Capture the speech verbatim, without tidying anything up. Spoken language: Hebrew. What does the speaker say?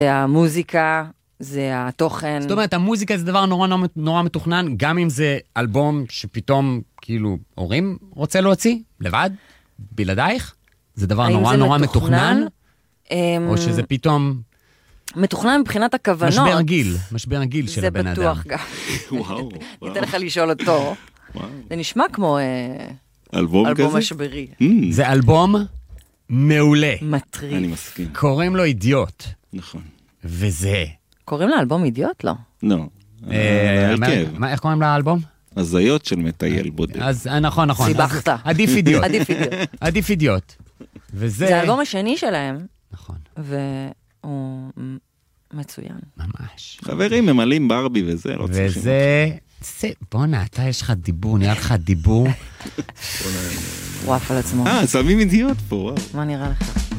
זה המוזיקה, זה התוכן. זאת אומרת, המוזיקה זה דבר נורא נורא, נורא מתוכנן, גם אם זה אלבום שפתאום, כאילו, הורים רוצה להוציא, לבד, בלעדייך, זה דבר נורא נורא מתוכנן, או שזה פתאום... מתוכנן מבחינת הכוונות. משבר גיל, משבר גיל של הבן אדם. זה בטוח גם. וואו. ניתן לך לשאול אותו. זה נשמע כמו אלבום כזה? אלבום משברי. זה אלבום מעולה. מטריף. אני מסכים. קוראים לו אידיוט. נכון. וזה... קוראים לאלבום אידיוט? לא. לא. איך קוראים לאלבום? הזיות של מטייל בודד. אז נכון, נכון. סיבכת. עדיף אידיוט. עדיף אידיוט. עדיף אידיוט. וזה... זה האלבום השני שלהם. נכון. והוא מצוין. ממש. חברים, ממלאים ברבי וזה, לא צריכים. וזה... בונה, אתה יש לך דיבור, נראה לך דיבור. וואף על עצמו. אה, שמים אידיוט פה, וואו. מה נראה לך?